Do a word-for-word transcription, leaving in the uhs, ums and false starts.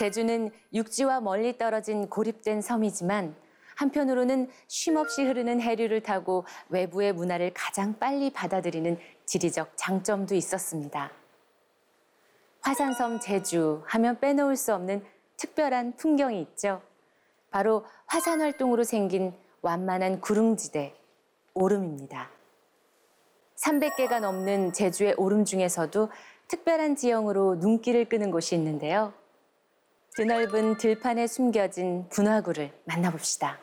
제주는 육지와 멀리 떨어진 고립된 섬이지만 한편으로는 쉼없이 흐르는 해류를 타고 외부의 문화를 가장 빨리 받아들이는 지리적 장점도 있었습니다. 화산섬 제주 하면 빼놓을 수 없는 특별한 풍경이 있죠. 바로 화산 활동으로 생긴 완만한 구릉지대, 오름입니다. 삼백 개가 넘는 제주의 오름 중에서도 특별한 지형으로 눈길을 끄는 곳이 있는데요. 드넓은 들판에 숨겨진 분화구를 만나봅시다.